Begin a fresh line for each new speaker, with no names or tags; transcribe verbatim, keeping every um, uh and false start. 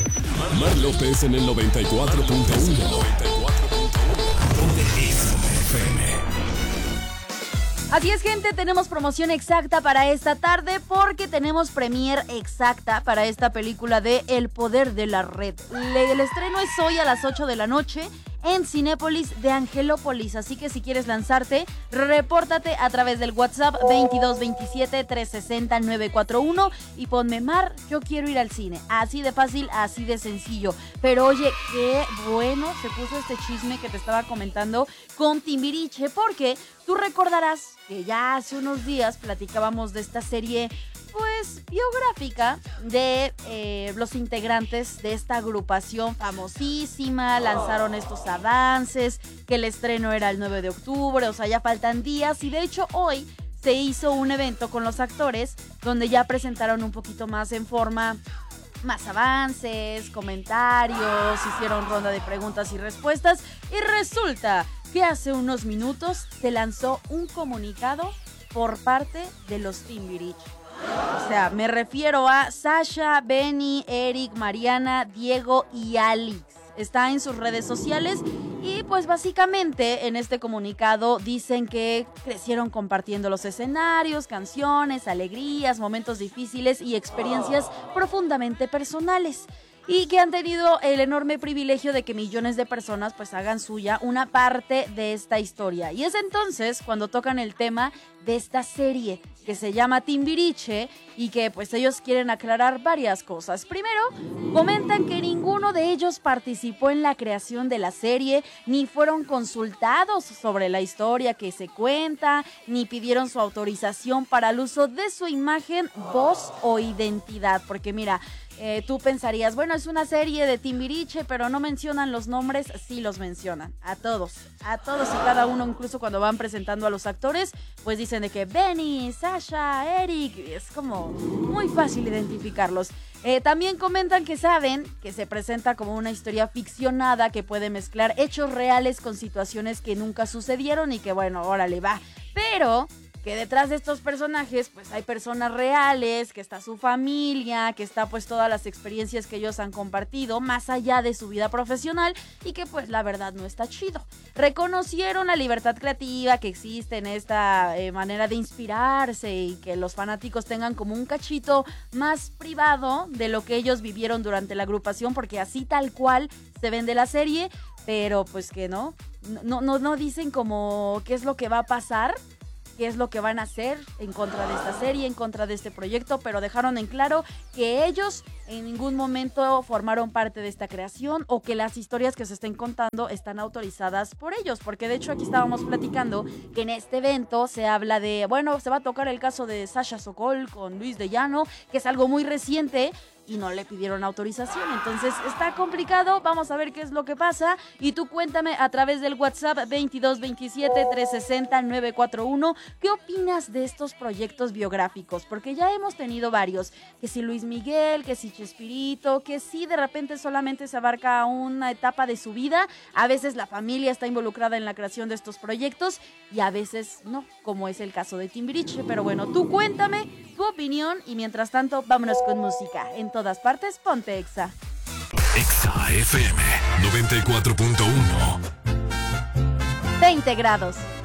Mar López en el noventa y cuatro punto uno.
Así es, gente, tenemos promoción exacta para esta tarde porque tenemos premier exacta para esta película de El Poder de la Red. El estreno es hoy a las ocho de la noche en Cinépolis de Angelópolis, así que si quieres lanzarte, repórtate a través del WhatsApp veintidós veintisiete trescientos sesenta nueve cuatro uno y ponme: Mar, yo quiero ir al cine. Así de fácil, así de sencillo. Pero oye, qué bueno se puso este chisme que te estaba comentando con Timbiriche, porque tú recordarás que ya hace unos días platicábamos de esta serie, pues, biográfica de eh, los integrantes de esta agrupación famosísima. Lanzaron estos avances, que el estreno era el nueve de octubre, o sea, ya faltan días, y de hecho hoy se hizo un evento con los actores donde ya presentaron un poquito más en forma más avances, comentarios, hicieron ronda de preguntas y respuestas, y resulta que hace unos minutos se lanzó un comunicado por parte de los Timbiriche. O sea, me refiero a Sasha, Benny, Eric, Mariana, Diego y Alex. Está en sus redes sociales y pues básicamente en este comunicado dicen que crecieron compartiendo los escenarios, canciones, alegrías, momentos difíciles y experiencias profundamente personales. Y que han tenido el enorme privilegio de que millones de personas pues hagan suya una parte de esta historia. Y es entonces cuando tocan el tema de esta serie que se llama Timbiriche y que pues ellos quieren aclarar varias cosas. Primero, comentan que ninguno de ellos participó en la creación de la serie, ni fueron consultados sobre la historia que se cuenta, ni pidieron su autorización para el uso de su imagen, voz o identidad. Porque mira, Eh, tú pensarías, bueno, es una serie de Timbiriche, pero no mencionan los nombres. Sí los mencionan, a todos, a todos y cada uno, incluso cuando van presentando a los actores, pues dicen de que Benny, Sasha, Eric, es como muy fácil identificarlos. Eh, también comentan que saben que se presenta como una historia ficcionada que puede mezclar hechos reales con situaciones que nunca sucedieron y que bueno, órale, va, pero que detrás de estos personajes pues hay personas reales, que está su familia, que está pues todas las experiencias que ellos han compartido más allá de su vida profesional y que pues la verdad no está chido. Reconocieron la libertad creativa que existe en esta eh, manera de inspirarse y que los fanáticos tengan como un cachito más privado de lo que ellos vivieron durante la agrupación, porque así tal cual se vende la serie, pero pues que no, no, no, no dicen como qué es lo que va a pasar, qué es lo que van a hacer en contra de esta serie, en contra de este proyecto, pero dejaron en claro que ellos en ningún momento formaron parte de esta creación o que las historias que se estén contando están autorizadas por ellos, porque de hecho aquí estábamos platicando que en este evento se habla de, bueno, se va a tocar el caso de Sasha Sokol con Luis de Llano, que es algo muy reciente, y no le pidieron autorización. Entonces está complicado, vamos a ver qué es lo que pasa. Y tú cuéntame a través del WhatsApp veintidós veintisiete trescientos sesenta nueve cuatro uno qué opinas de estos proyectos biográficos, porque ya hemos tenido varios, que si Luis Miguel, que si Chespirito, que si de repente solamente se abarca una etapa de su vida, a veces la familia está involucrada en la creación de estos proyectos y a veces no, como es el caso de Timbiriche. Pero bueno, tú cuéntame tu opinión y mientras tanto vámonos con música. En todas partes, ponte Exa.
Exa F M noventa y cuatro punto uno.
veinte grados.